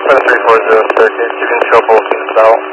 340 staircase, you can show both seats out.